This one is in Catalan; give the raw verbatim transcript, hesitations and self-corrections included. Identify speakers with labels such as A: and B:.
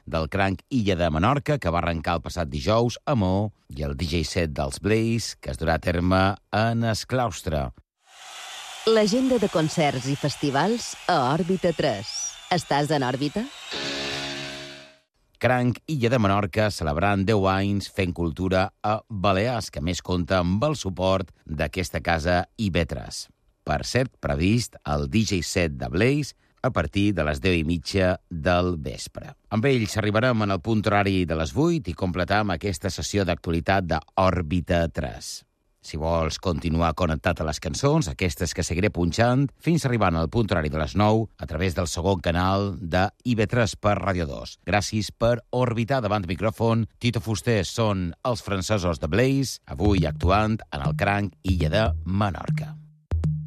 A: del Cranc Illa de Menorca, que va arrencar el passat dijous a Maó, i el D J set dels Blaze, que es durà a terme en es claustre.
B: L'agenda de concerts i festivals a Òrbita tres. Estàs en òrbita?
A: Cranc Illa de Menorca celebrant deu anys fent cultura a Balears, que més compta amb el suport d'aquesta casa I B tres. Per cert, previst el D J set de Blaze a partir de les deu i mitja del vespre. Amb ells arribarem en el punt horari de les vuit i completam aquesta sessió d'actualitat d'Òrbita tres. Si vols continuar connectat a les cançons, aquestes que seguiré punxant, fins arribant al punt horari de les nou a través del segon canal de I B tres per Ràdio dos. Gràcies per orbitar davant del micròfon. Tito Fuster són els francesos de Blaze, avui actuant en el Cranc Illa de Menorca.